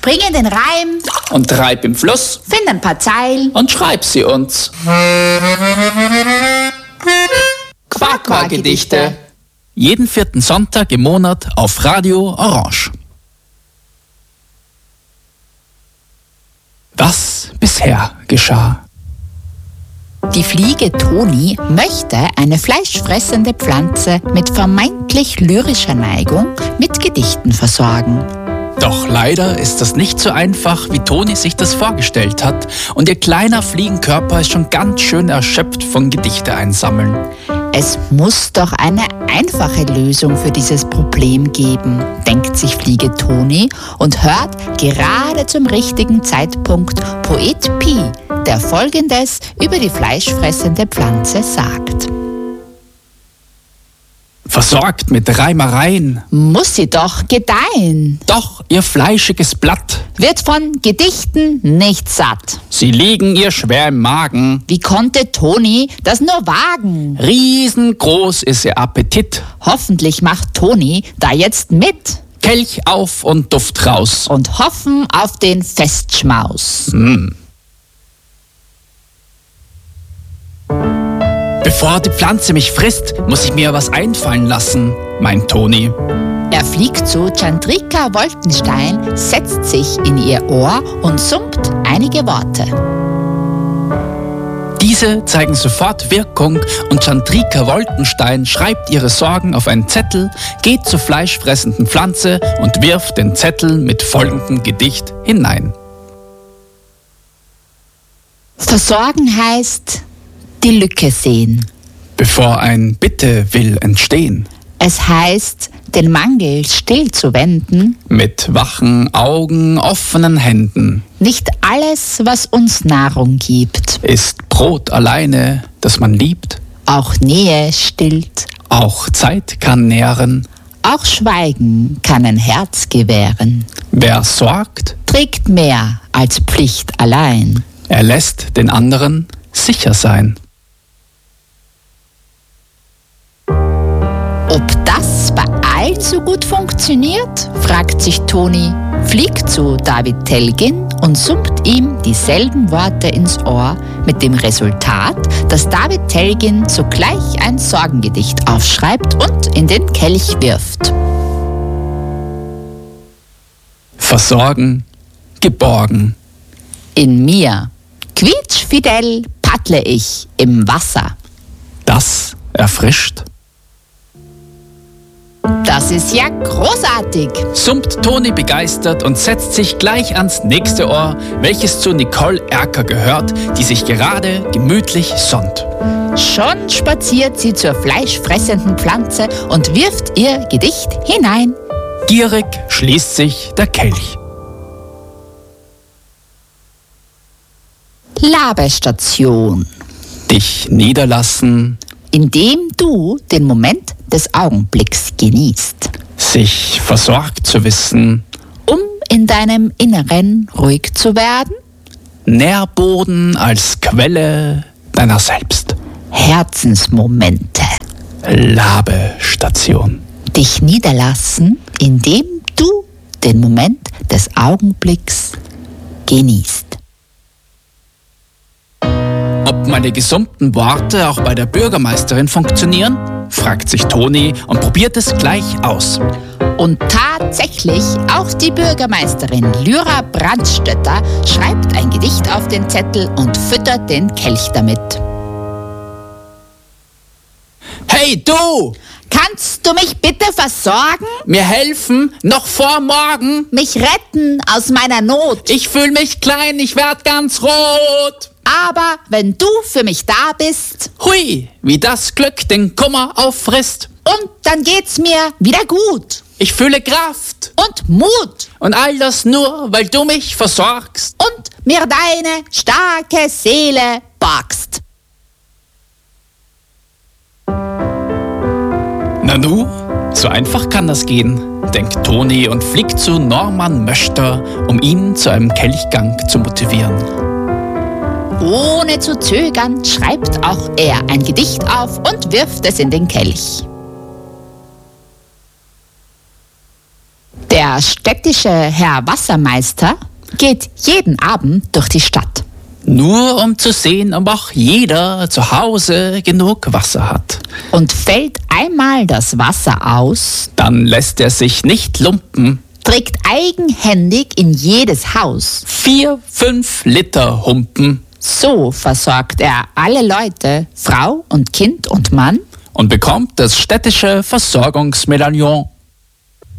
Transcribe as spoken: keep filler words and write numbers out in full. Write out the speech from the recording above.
Spring in den Reim und treib im Fluss, find ein paar Zeilen und schreib sie uns. Quack-Quack-Gedichte. Jeden vierten Sonntag im Monat auf Radio Orange. Was bisher geschah. Die Fliege Toni möchte eine fleischfressende Pflanze mit vermeintlich lyrischer Neigung mit Gedichten versorgen. Doch leider ist das nicht so einfach, wie Toni sich das vorgestellt hat, und ihr kleiner Fliegenkörper ist schon ganz schön erschöpft von Gedichte einsammeln. Es muss doch eine einfache Lösung für dieses Problem geben, denkt sich Fliege Toni und hört gerade zum richtigen Zeitpunkt Poet Pi, der Folgendes über die fleischfressende Pflanze sagt. Versorgt mit Reimereien Muss sie doch gedeihen, doch ihr fleischiges Blatt wird von Gedichten nicht satt. Sie liegen ihr schwer im Magen. Wie konnte Toni das nur wagen? Riesengroß ist ihr Appetit. Hoffentlich macht Toni da jetzt mit Kelch auf und Duft raus. und hoffen auf den Festschmaus. Hm. Bevor die Pflanze mich frisst, muss ich mir was einfallen lassen, meint Toni. Er fliegt zu Chandrika Wolkenstein, setzt sich in ihr Ohr und summt einige Worte. Diese zeigen sofort Wirkung und Chandrika Wolkenstein schreibt ihre Sorgen auf einen Zettel, geht zur fleischfressenden Pflanze und wirft den Zettel mit folgendem Gedicht hinein. Versorgen heißt die Lücke sehen. Bevor ein Bitte will entstehen, Es heißt, den Mangel stillzuwenden. mit wachen Augen, offenen Händen, Nicht alles, was uns Nahrung gibt, ist Brot alleine, das man liebt. auch Nähe stillt, Auch Zeit kann nähren. auch Schweigen kann ein Herz gewähren. Wer sorgt, Trägt mehr als Pflicht allein. er lässt den anderen sicher sein. Ob das bei allen so gut funktioniert, fragt sich Toni, fliegt zu David Telgin und summt ihm dieselben Worte ins Ohr, mit dem Resultat, dass David Telgin sogleich ein Sorgengedicht aufschreibt und in den Kelch wirft. Versorgen, geborgen. In mir, quietschfidel, paddle ich im Wasser. Das erfrischt. Das ist ja großartig. Summt Toni begeistert und setzt sich gleich ans nächste Ohr, welches zu Nicole Erker gehört, die sich gerade gemütlich sonnt. Schon spaziert sie zur fleischfressenden Pflanze und wirft ihr Gedicht hinein. Gierig schließt sich der Kelch. Labestation. Dich niederlassen, Indem du den Moment des Augenblicks genießt, sich versorgt zu wissen, um in deinem Inneren ruhig zu werden, Nährboden als Quelle deiner selbst. Herzensmomente, Labestation. dich niederlassen, indem du den Moment des Augenblicks genießt. Ob meine gesummten Worte auch bei der Bürgermeisterin funktionieren? Fragt sich Toni und probiert es gleich aus. Und tatsächlich, auch die Bürgermeisterin Lyra Brandstötter schreibt ein Gedicht auf den Zettel und füttert den Kelch damit. Hey du! Kannst du mich bitte versorgen? Mir helfen, noch vor morgen. Mich retten aus meiner Not? Ich fühl mich klein, ich werd ganz rot. Aber wenn du für mich da bist, Hui, wie das Glück den Kummer auffrisst. und dann geht's mir wieder gut Ich fühle Kraft. und Mut Und all das nur, weil du mich versorgst. und mir deine starke Seele borgst. Nanu, so einfach kann das gehen, denkt Toni und fliegt zu Norman Möchter, um ihn zu einem Kelchgang zu motivieren. Ohne zu zögern schreibt auch er ein Gedicht auf und wirft es in den Kelch. Der städtische Herr Wassermeister geht jeden Abend durch die Stadt. Nur um zu sehen, ob auch jeder zu Hause genug Wasser hat. Und fällt einmal das Wasser aus, Dann lässt er sich nicht lumpen. trägt eigenhändig in jedes Haus. Vier, fünf Liter Humpen So versorgt er alle Leute, Frau und Kind und Mann, und bekommt das städtische Versorgungsmedaillon.